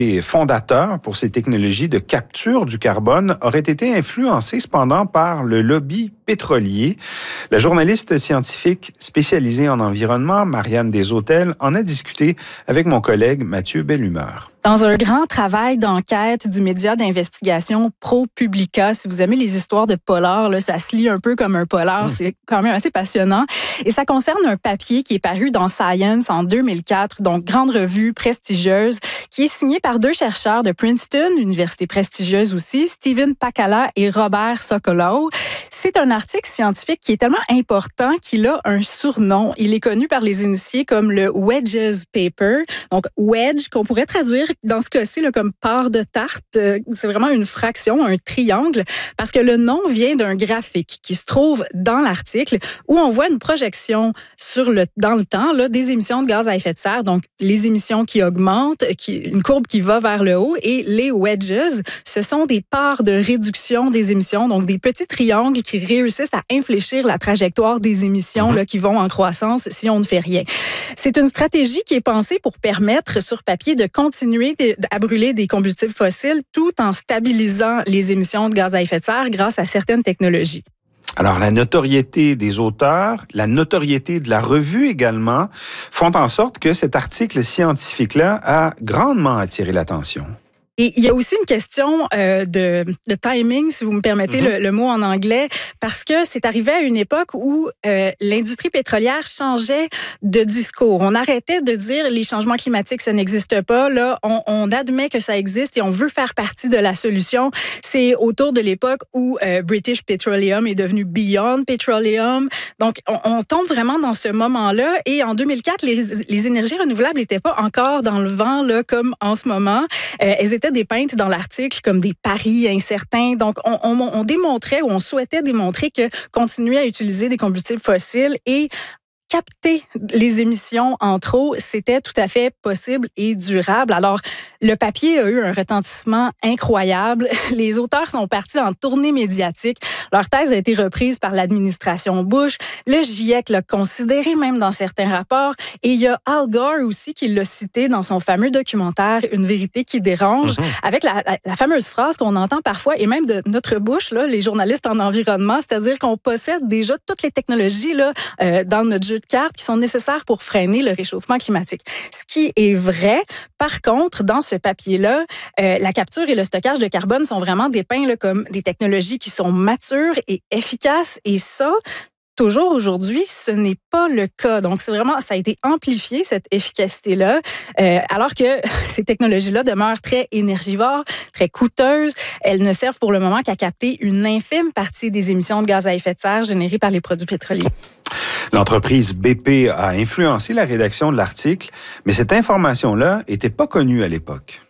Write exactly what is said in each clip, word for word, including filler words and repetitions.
Les fondateurs pour ces technologies de capture du carbone auraient été influencés cependant par le lobby pétrolier. La journaliste scientifique spécialisée en environnement, Marianne Deshôtels, en a discuté avec mon collègue Mathieu Bellumeur. Dans un grand travail d'enquête du média d'investigation ProPublica, si vous aimez les histoires de polar, là, ça se lit un peu comme un polar, mmh. C'est quand même assez passionnant. Et ça concerne un papier qui est paru dans Science en deux mille quatre, donc grande revue prestigieuse, qui est signé par deux chercheurs de Princeton, université prestigieuse aussi, Steven Pacala et Robert Sokolow. C'est un article scientifique qui est tellement important qu'il a un surnom. Il est connu par les initiés comme le Wedges Paper. Donc, wedge, qu'on pourrait traduire dans ce cas-ci là, comme part de tarte. C'est vraiment une fraction, un triangle, parce que le nom vient d'un graphique qui se trouve dans l'article où on voit une projection sur le, dans le temps là, des émissions de gaz à effet de serre. Donc, les émissions qui augmentent, qui, une courbe qui va vers le haut, et les wedges, ce sont des parts de réduction des émissions, donc des petits triangles qui réussissent à infléchir la trajectoire des émissions là, qui vont en croissance si on ne fait rien. C'est une stratégie qui est pensée pour permettre sur papier de continuer à brûler des combustibles fossiles tout en stabilisant les émissions de gaz à effet de serre grâce à certaines technologies. Alors, la notoriété des auteurs, la notoriété de la revue également, font en sorte que cet article scientifique-là a grandement attiré l'attention. Et il y a aussi une question euh, de, de timing, si vous me permettez mm-hmm. le, le mot en anglais, parce que c'est arrivé à une époque où euh, l'industrie pétrolière changeait de discours. On arrêtait de dire les changements climatiques, ça n'existe pas. Là, on, on admet que ça existe et on veut faire partie de la solution. C'est autour de l'époque où euh, British Petroleum est devenu Beyond Petroleum. Donc, on, on tombe vraiment dans ce moment-là. Et en deux mille quatre, les, les énergies renouvelables n'étaient pas encore dans le vent là, comme en ce moment. Euh, elles étaient dépeintes dans l'article comme des paris incertains. Donc, on, on, on démontrait ou on souhaitait démontrer que continuer à utiliser des combustibles fossiles et capter les émissions en trop, c'était tout à fait possible et durable. Alors, le papier a eu un retentissement incroyable. Les auteurs sont partis en tournée médiatique. Leur thèse a été reprise par l'administration Bush. Le GIEC l'a considéré même dans certains rapports. Et il y a Al Gore aussi qui l'a cité dans son fameux documentaire « Une vérité qui dérange mm-hmm. » avec la, la, la fameuse phrase qu'on entend parfois, et même de notre bouche, là, les journalistes en environnement, c'est-à-dire qu'on possède déjà toutes les technologies là, euh, dans notre jeu de cartes qui sont nécessaires pour freiner le réchauffement climatique. Ce qui est vrai, par contre, dans ce papier-là, euh, la capture et le stockage de carbone sont vraiment dépeints là, comme des technologies qui sont matures et efficaces. Et ça, toujours aujourd'hui, ce n'est pas le cas. Donc, c'est vraiment, ça a été amplifié, cette efficacité-là, euh, alors que ces technologies-là demeurent très énergivores, très coûteuses. Elles ne servent pour le moment qu'à capter une infime partie des émissions de gaz à effet de serre générées par les produits pétroliers. L'entreprise B P a influencé la rédaction de l'article, mais cette information-là n'était pas connue à l'époque.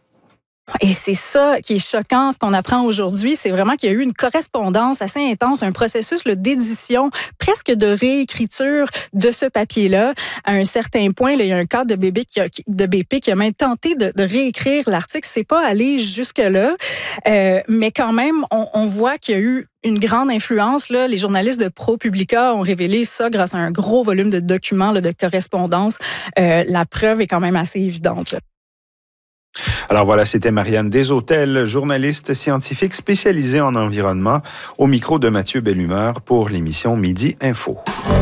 Et c'est ça qui est choquant, ce qu'on apprend aujourd'hui, c'est vraiment qu'il y a eu une correspondance assez intense, un processus là, d'édition, presque de réécriture de ce papier-là. À un certain point, là, il y a un cadre de B P qui a, de B P qui a même tenté de, de réécrire l'article. C'est pas allé jusque-là, euh, mais quand même, on, on voit qu'il y a eu une grande influence. Là. Les journalistes de ProPublica ont révélé ça grâce à un gros volume de documents, là, de correspondance. Euh, la preuve est quand même assez évidente. Là. Alors voilà, c'était Marianne Deshôtels, journaliste scientifique spécialisée en environnement, au micro de Mathieu Bellumeur pour l'émission Midi Info.